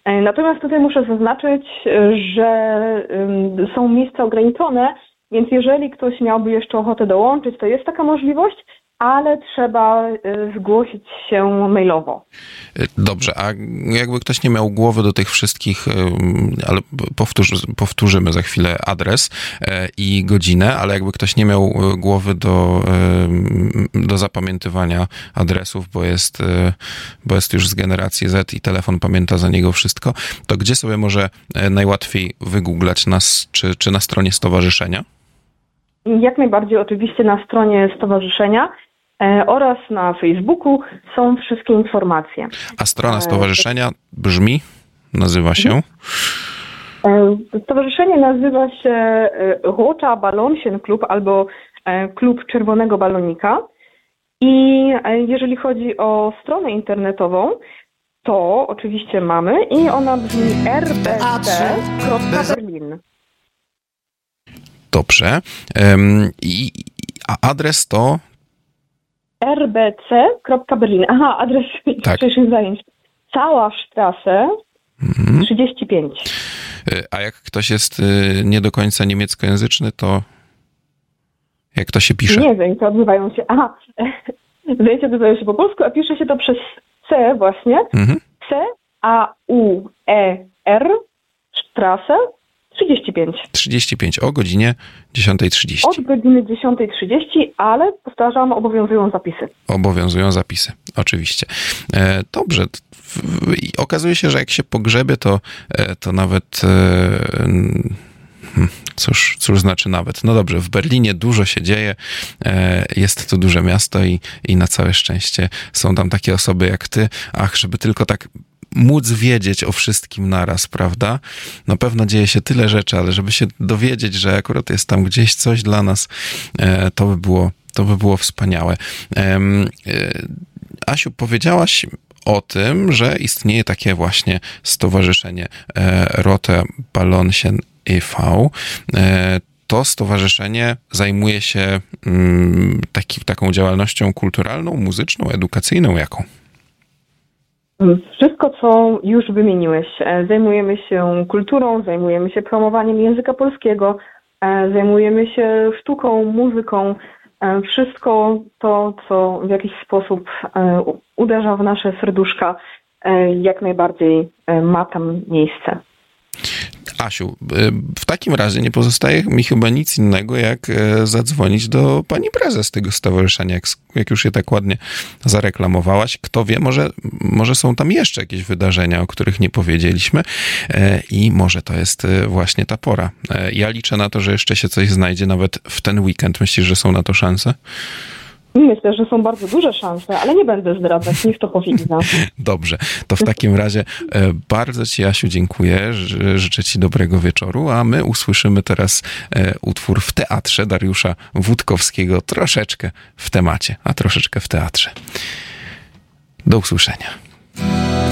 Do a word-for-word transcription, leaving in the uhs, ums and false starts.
Natomiast tutaj muszę zaznaczyć, że są miejsca ograniczone, więc jeżeli ktoś miałby jeszcze ochotę dołączyć, to jest taka możliwość, ale trzeba zgłosić się mailowo. Dobrze, a jakby ktoś nie miał głowy do tych wszystkich, ale powtórzy, powtórzymy za chwilę adres i godzinę, ale jakby ktoś nie miał głowy do, do zapamiętywania adresów, bo jest, bo jest już z generacji Z i telefon pamięta za niego wszystko, to gdzie sobie może najłatwiej wygooglać nas, czy, czy na stronie stowarzyszenia? Jak najbardziej oczywiście na stronie stowarzyszenia e, oraz na Facebooku są wszystkie informacje. A strona stowarzyszenia brzmi, nazywa się? E, stowarzyszenie nazywa się e, Roter Ballonchen Klub albo e, Klub Czerwonego Balonika. I e, jeżeli chodzi o stronę internetową, to oczywiście mamy i ona brzmi r b c kropka berlin. Dobrze. Um, i, a adres to? r b c kropka berlin. Aha, adres tak. wcześniejszych zajęć. Cała Straße mhm. trzydzieści pięć. A jak ktoś jest nie do końca niemieckojęzyczny, to jak to się pisze? Nie, zajęcia odbywają się... Aha, zajęcia odbywają się po polsku, a pisze się to przez C właśnie. Mhm. C A U E R Straße trzydzieści pięć. trzydzieści pięć o godzinie dziesiąta trzydzieści. Od godziny dziesiąta trzydzieści, ale powtarzam, obowiązują zapisy. Obowiązują zapisy, oczywiście. E, dobrze. I okazuje się, że jak się pogrzebie, to, to nawet... E, Cóż, cóż znaczy nawet? No dobrze, w Berlinie dużo się dzieje, jest to duże miasto i, i na całe szczęście są tam takie osoby jak ty. Ach, żeby tylko tak móc wiedzieć o wszystkim naraz, prawda? Na pewno dzieje się tyle rzeczy, ale żeby się dowiedzieć, że akurat jest tam gdzieś coś dla nas, to by było, to by było wspaniałe. Asiu, powiedziałaś o tym, że istnieje takie właśnie stowarzyszenie Roter Ballonchen e V. To stowarzyszenie zajmuje się taki, taką działalnością kulturalną, muzyczną, edukacyjną, jaką? Wszystko, co już wymieniłeś. Zajmujemy się kulturą, zajmujemy się promowaniem języka polskiego, zajmujemy się sztuką, muzyką. Wszystko to, co w jakiś sposób uderza w nasze serduszka, jak najbardziej ma tam miejsce. Asiu, w takim razie nie pozostaje mi chyba nic innego, jak zadzwonić do pani prezes tego stowarzyszenia, jak, jak już je tak ładnie zareklamowałaś. Kto wie, może, może są tam jeszcze jakieś wydarzenia, o których nie powiedzieliśmy i może to jest właśnie ta pora. Ja liczę na to, że jeszcze się coś znajdzie nawet w ten weekend. Myślisz, że są na to szanse? Myślę, że są bardzo duże szanse, ale nie będę zdradzać, niech to powie. Dobrze, to w takim razie bardzo ci, Asiu, dziękuję, życzę ci dobrego wieczoru, a my usłyszymy teraz utwór w teatrze Dariusza Wódkowskiego, troszeczkę w temacie, a troszeczkę w teatrze. Do usłyszenia.